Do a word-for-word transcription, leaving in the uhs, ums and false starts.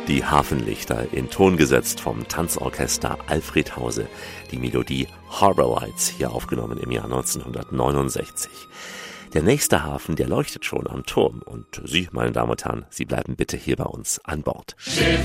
Die Hafenlichter, in Ton gesetzt vom Tanzorchester Alfred Hause. Die Melodie Harbor Lights, hier aufgenommen im Jahr neunzehnhundertneunundsechzig. Der nächste Hafen, der leuchtet schon am Turm. Und Sie, meine Damen und Herren, Sie bleiben bitte hier bei uns an Bord. Schiff